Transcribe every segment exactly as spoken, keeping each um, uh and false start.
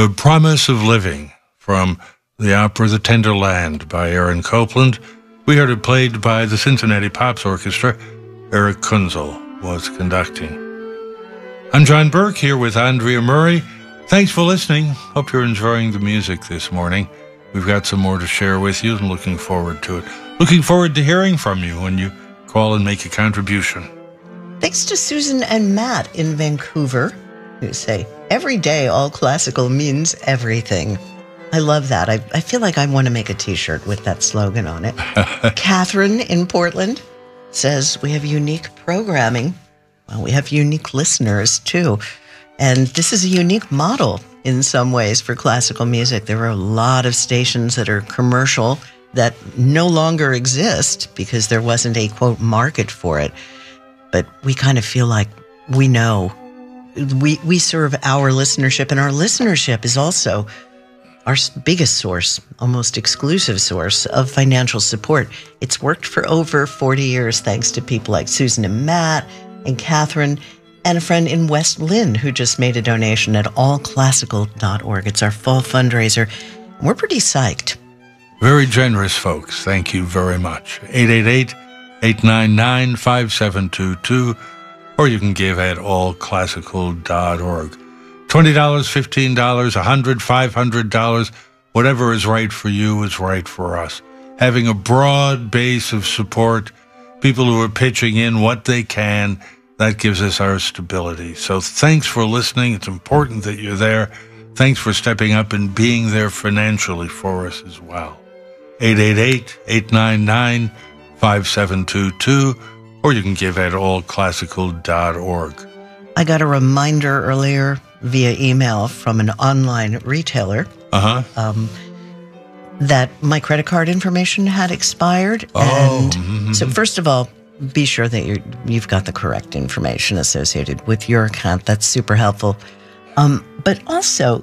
The Promise of Living from the opera The Tender Land by Aaron Copland. We heard it played by the Cincinnati Pops Orchestra. Eric Kunzel was conducting. I'm John Burke here with Andrea Murray. Thanks for listening. Hope you're enjoying the music this morning. We've got some more to share with you and looking forward to it. Looking forward to hearing from you when you call and make a contribution. Thanks to Susan and Matt in Vancouver, who say, every day all classical means everything. I love that. I, I feel like I want to make a t-shirt with that slogan on it. Catherine in Portland says, we have unique programming. Well, we have unique listeners, too. And this is a unique model in some ways for classical music. There are a lot of stations that are commercial that no longer exist because there wasn't a, quote, market for it. But we kind of feel like we know. We, we serve our listenership, and our listenership is also our biggest source, almost exclusive source of financial support. It's worked for over forty years thanks to people like Susan and Matt and Catherine and a friend in West Lynn who just made a donation at all classical dot org. It's our fall fundraiser. We're pretty psyched. Very generous folks. Thank you very much. eight eight eight, eight nine nine, five seven two two, or you can give at all classical dot org. twenty dollars, fifteen dollars, one hundred dollars, five hundred dollars, whatever is right for you is right for us. Having a broad base of support, people who are pitching in what they can, that gives us our stability. So thanks for listening. It's important that you're there. Thanks for stepping up and being there financially for us as well. eight eight eight, eight nine nine, five seven two two, or you can give at all classical dot org. I got a reminder earlier via email from an online retailer uh-huh. um, that my credit card information had expired. Oh, and mm-hmm. so first of all, be sure that you're, you've got the correct information associated with your account. That's super helpful. Um, but also,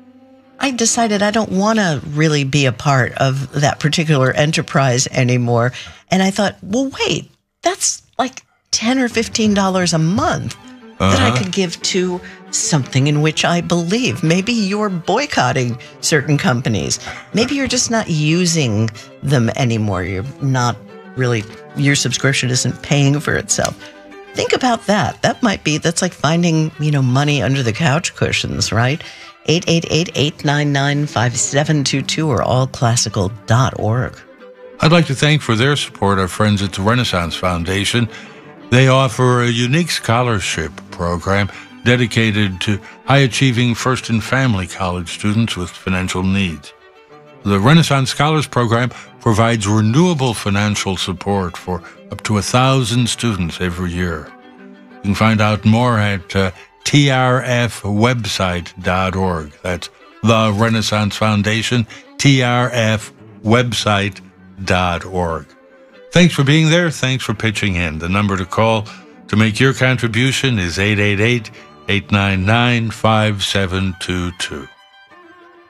I decided I don't want to really be a part of that particular enterprise anymore. And I thought, well, wait, that's like ten or fifteen dollars a month uh-huh. that I could give to something in which I believe. Maybe you're boycotting certain companies. Maybe you're just not using them anymore. You're not really, your subscription isn't paying for itself. Think about that. That might be, that's like finding, you know, money under the couch cushions, right? eight eight eight, eight nine nine, five seven two two or all classical dot org. I'd like to thank for their support our friends at the Renaissance Foundation. They offer a unique scholarship program dedicated to high-achieving first and family college students with financial needs. The Renaissance Scholars Program provides renewable financial support for up to a thousand students every year. You can find out more at uh, T R F website dot org. That's the Renaissance Foundation, T R F website dot org. Thanks for being there. Thanks for pitching in. The number to call to make your contribution is eight eight eight, eight nine nine, five seven two two.